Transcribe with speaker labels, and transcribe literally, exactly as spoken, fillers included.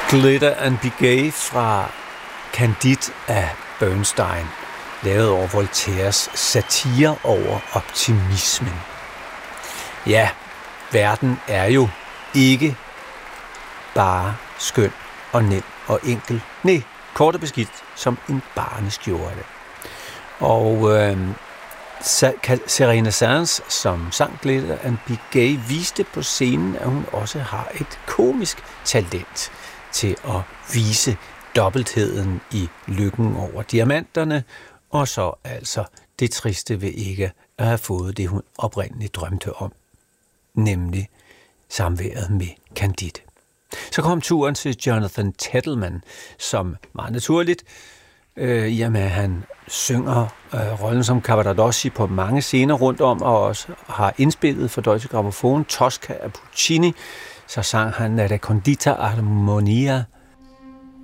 Speaker 1: Glitter and Be Gay fra Candide af Bernstein, lavet over Voltaires satire over optimismen. Ja, verden er jo ikke bare skøn og nem og enkel. Nej, kort og beskidt som en barneskjorte. Og øh, Serena Sands, som sang Glitter and Be Gay, viste på scenen, at hun også har et komisk talent til at vise dobbeltheden i lykken over diamanterne, og så altså det triste ved ikke at have fået det, hun oprindeligt drømte om, nemlig samværet med Candide. Så kom turen til Jonathan Tettleman, som meget naturligt, øh, i og med at han synger øh, rollen som Cavaradossi på mange scener rundt om, og også har indspillet for Deutsche Grammophon Tosca af Puccini, så sang han La Condita Armonia